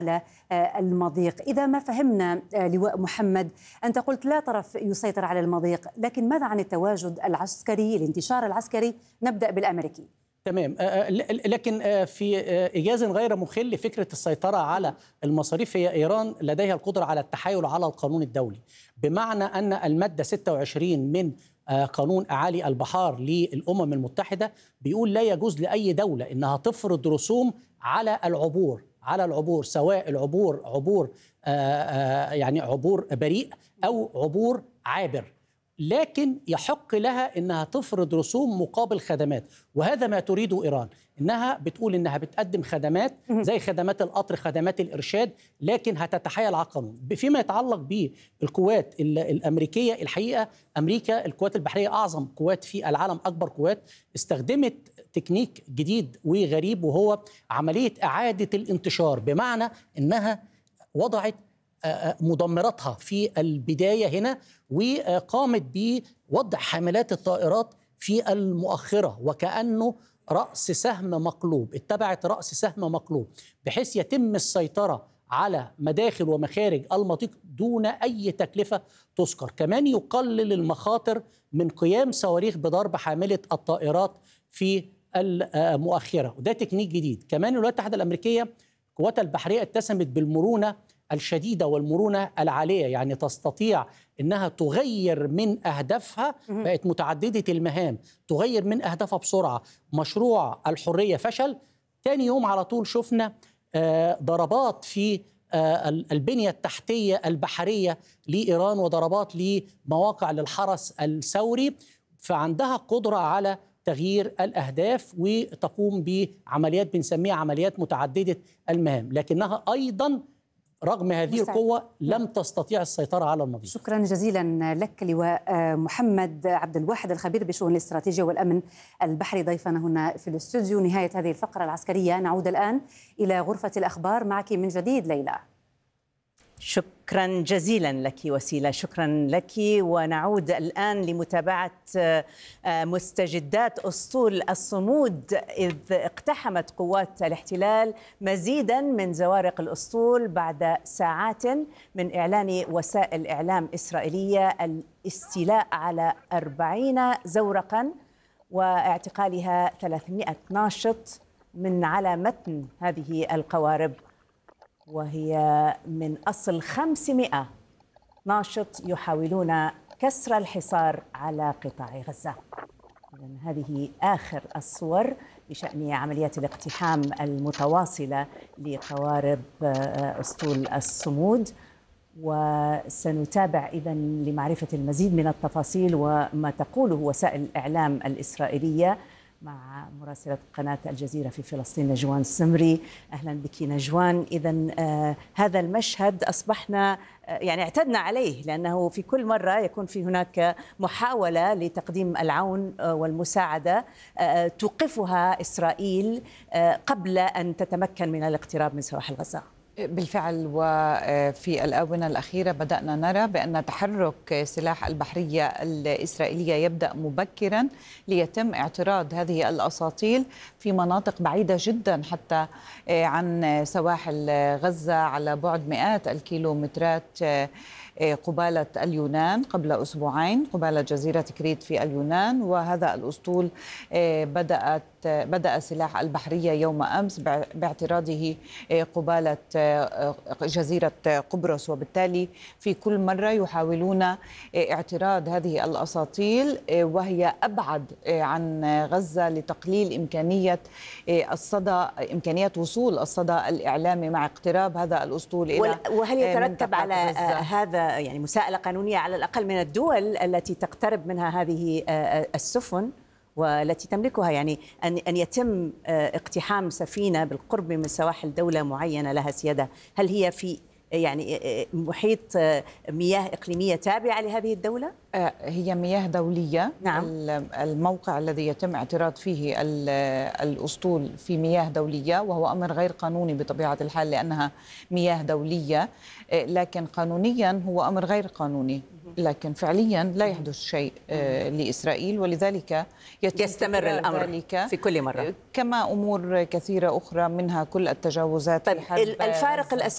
على المضيق. إذا ما فهمنا لواء محمد، أنت قلت لا طرف يسيطر على المضيق، لكن ماذا عن التواجد العسكري، الانتشار العسكري؟ نبدأ بالأمريكي. تمام، لكن في إيجاز غير مخل فكرة السيطرة على المصاريف، هي إيران لديها القدرة على التحايل على القانون الدولي، بمعنى أن المادة 26 من قانون أعالي البحار للأمم المتحدة بيقول لا يجوز لأي دولة أنها تفرض رسوم على العبور، سواء العبور يعني عبور بريء أو عبور عابر، لكن يحق لها أنها تفرض رسوم مقابل خدمات. وهذا ما تريده إيران، أنها بتقول أنها بتقدم خدمات زي خدمات القطر، خدمات الإرشاد، لكن هتتحايل على القانون. فيما يتعلق بالقوات الأمريكية، الحقيقة أمريكا القوات البحرية أعظم قوات في العالم، أكبر قوات، استخدمت تكنيك جديد وغريب، وهو عملية إعادة الانتشار، بمعنى أنها وضعت مدمراتها في البداية هنا، وقامت بوضع حاملات الطائرات في المؤخرة، وكأنه رأس سهم مقلوب، اتبعت رأس سهم مقلوب، بحيث يتم السيطرة على مداخل ومخارج المضيق دون أي تكلفة تذكر. كمان يقلل المخاطر من قيام صواريخ بضرب حاملة الطائرات في المؤخرة، وده تكنيك جديد. كمان الولايات المتحدة الأمريكية قواتها البحرية اتسمت بالمرونة الشديدة والمرونة العالية، يعني تستطيع أنها تغير من أهدافها، بقت متعددة المهام، تغير من أهدافها بسرعة. مشروع الحرية فشل، تاني يوم على طول شفنا ضربات في البنية التحتية البحرية لإيران، وضربات لمواقع للحرس الثوري، فعندها قدرة على تغيير الأهداف، وتقوم بعمليات بنسميها عمليات متعددة المهام، لكنها أيضاً رغم هذه القوة لم تستطيع السيطرة على المضيق. شكرا جزيلا لك لواء محمد عبد الواحد، الخبير بشؤون الاستراتيجية والأمن البحري، ضيفنا هنا في الاستوديو. نهاية هذه الفقرة العسكرية، نعود الآن إلى غرفة الأخبار معك من جديد ليلى. شكرا جزيلا لك وسيلة، شكرا لك. ونعود الآن لمتابعة مستجدات أسطول الصمود، إذ اقتحمت قوات الاحتلال مزيدا من زوارق الأسطول بعد ساعات من إعلان وسائل إعلام إسرائيلية الاستيلاء على 40 زورقا واعتقالها 300 ناشط من على متن هذه القوارب، وهي من أصل 500 ناشط يحاولون كسر الحصار على قطاع غزة. إذن هذه آخر الصور بشأن عمليات الاقتحام المتواصلة لقوارب أسطول الصمود، وسنتابع إذن لمعرفة المزيد من التفاصيل وما تقوله وسائل الإعلام الإسرائيلية مع مراسلة قناة الجزيرة في فلسطين نجوان السمري. أهلا بك نجوان. إذن هذا المشهد أصبحنا يعني اعتدنا عليه، لأنه في كل مرة يكون في هناك محاولة لتقديم العون والمساعدة توقفها إسرائيل قبل أن تتمكن من الاقتراب من سواحل غزة. بالفعل، وفي الآونة الأخيرة بدأنا نرى بأن تحرك سلاح البحرية الإسرائيلية يبدأ مبكرا ليتم اعتراض هذه الأساطيل في مناطق بعيدة جدا حتى عن سواحل غزة، على بعد مئات الكيلومترات قبالة اليونان قبل أسبوعين، قبالة جزيرة كريت في اليونان. وهذا الأسطول بدأ سلاح البحرية يوم أمس باعتراضه قبالة جزيرة قبرص، وبالتالي في كل مرة يحاولون اعتراض هذه الأساطيل، وهي أبعد عن غزة لتقليل إمكانية وصول الصدى الإعلامي مع اقتراب هذا الأسطول إلى وهل يترتب على هذا غزة يعني مساءلة قانونية على الأقل من الدول التي تقترب منها هذه السفن والتي تملكها، يعني أن يتم اقتحام سفينة بالقرب من سواحل دولة معينة لها سيادة؟ هل هي في يعني محيط مياه إقليمية تابعة لهذه الدولة؟ هي مياه دولية. نعم. الموقع الذي يتم اعتراض فيه الأسطول في مياه دولية، وهو أمر غير قانوني بطبيعة الحال لأنها مياه دولية، لكن قانونيا هو أمر غير قانوني، لكن فعليا لا يحدث شيء لإسرائيل، ولذلك يستمر الأمر في كل مرة، كما أمور كثيرة أخرى منها كل التجاوزات. طيب، الفارق الأساسي